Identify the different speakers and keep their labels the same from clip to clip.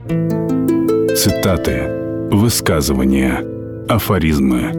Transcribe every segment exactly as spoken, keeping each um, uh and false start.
Speaker 1: Цитаты, высказывания, афоризмы.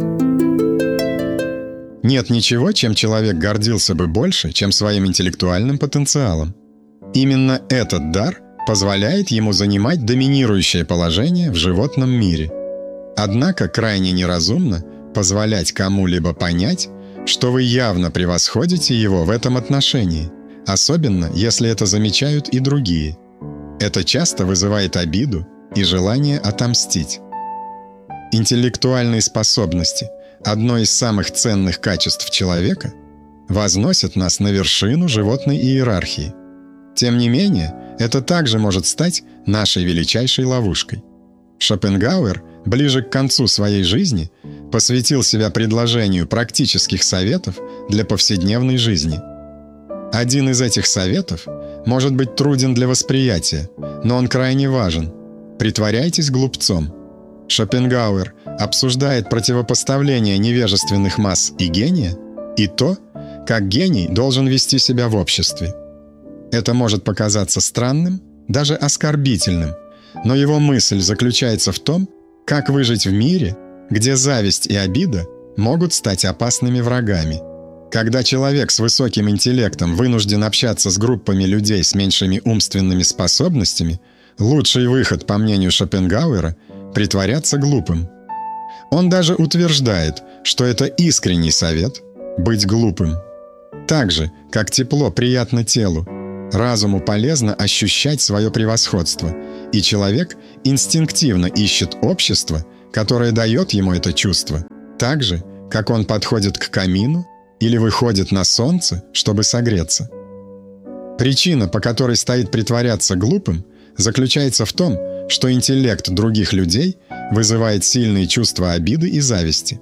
Speaker 2: Нет ничего, чем человек гордился бы больше, чем своим интеллектуальным потенциалом. Именно этот дар позволяет ему занимать доминирующее положение в животном мире. Однако крайне неразумно позволять кому-либо понять, что вы явно превосходите его в этом отношении, особенно если это замечают и другие. Это часто вызывает обиду и желание отомстить. Интеллектуальные способности, одно из самых ценных качеств человека, возносят нас на вершину животной иерархии. Тем не менее, это также может стать нашей величайшей ловушкой. Шопенгауэр ближе к концу своей жизни посвятил себя предложению практических советов для повседневной жизни. Один из этих советов может быть труден для восприятия, но он крайне важен. Притворяйтесь глупцом. Шопенгауэр обсуждает противопоставление невежественных масс и гения и то, как гений должен вести себя в обществе. Это может показаться странным, даже оскорбительным, но его мысль заключается в том, как выжить в мире, где зависть и обида могут стать опасными врагами. Когда человек с высоким интеллектом вынужден общаться с группами людей с меньшими умственными способностями, лучший выход, по мнению Шопенгауэра, притворяться глупым. Он даже утверждает, что это искренний совет – быть глупым. Так же, как тепло приятно телу, разуму полезно ощущать свое превосходство, и человек инстинктивно ищет общество, которое дает ему это чувство, так же, как он подходит к камину или выходит на солнце, чтобы согреться. Причина, по которой стоит притворяться глупым, заключается в том, что интеллект других людей вызывает сильные чувства обиды и зависти.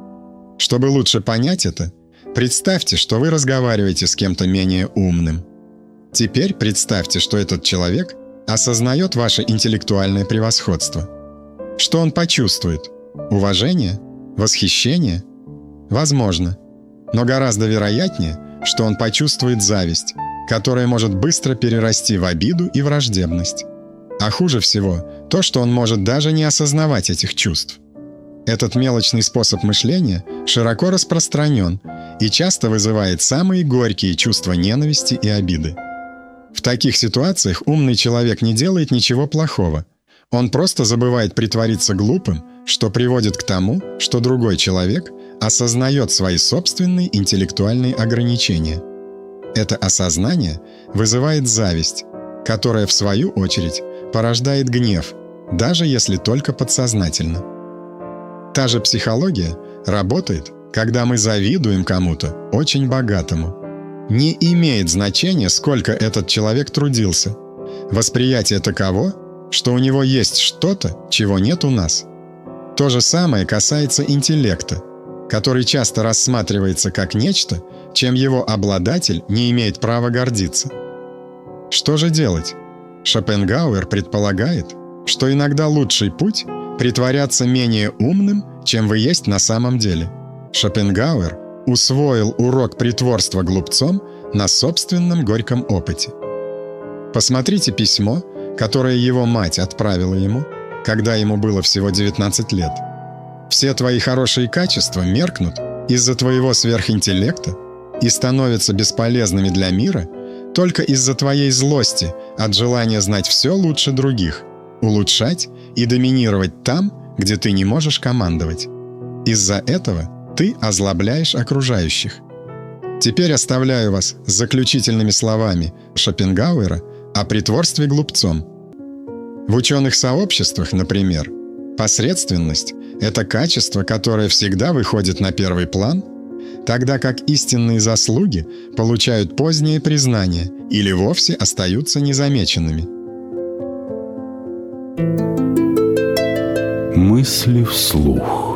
Speaker 2: Чтобы лучше понять это, представьте, что вы разговариваете с кем-то менее умным. Теперь представьте, что этот человек осознает ваше интеллектуальное превосходство. Что он почувствует? Уважение? Восхищение? Возможно. Но гораздо вероятнее, что он почувствует зависть, которая может быстро перерасти в обиду и враждебность. А хуже всего то, что он может даже не осознавать этих чувств. Этот мелочный способ мышления широко распространен и часто вызывает самые горькие чувства ненависти и обиды. В таких ситуациях умный человек не делает ничего плохого. Он просто забывает притвориться глупым, что приводит к тому, что другой человек осознает свои собственные интеллектуальные ограничения. Это осознание вызывает зависть, которая, в свою очередь, порождает гнев, даже если только подсознательно. Та же психология работает, когда мы завидуем кому-то очень богатому. Не имеет значения, сколько этот человек трудился. Восприятие таково, что у него есть что-то, чего нет у нас. То же самое касается интеллекта, который часто рассматривается как нечто, чем его обладатель не имеет права гордиться. Что же делать? Шопенгауэр предполагает, что иногда лучший путь – притворяться менее умным, чем вы есть на самом деле. Шопенгауэр усвоил урок притворства глупцом на собственном горьком опыте. Посмотрите письмо, которое его мать отправила ему, когда ему было всего девятнадцать лет. Все твои хорошие качества меркнут из-за твоего сверхинтеллекта и становятся бесполезными для мира только из-за твоей злости от желания знать все лучше других, улучшать и доминировать там, где ты не можешь командовать. Из-за этого ты озлобляешь окружающих. Теперь оставляю вас с заключительными словами Шопенгауэра о притворстве глупцом. В ученых сообществах, например, посредственность – это качество, которое всегда выходит на первый план, тогда как истинные заслуги получают позднее признание или вовсе остаются незамеченными.
Speaker 1: Мысли вслух.